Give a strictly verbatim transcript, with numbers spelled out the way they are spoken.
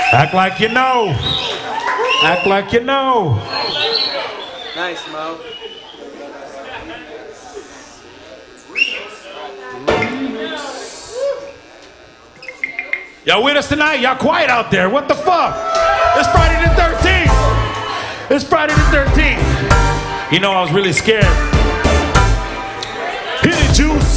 Act like you know. Act like you know. Nice, Mo. Y'all with us tonight? Y'all quiet out there. What the fuck? It's Friday the thirteenth. It's Friday the thirteenth. You know, I was really scared. Hit it, Juice.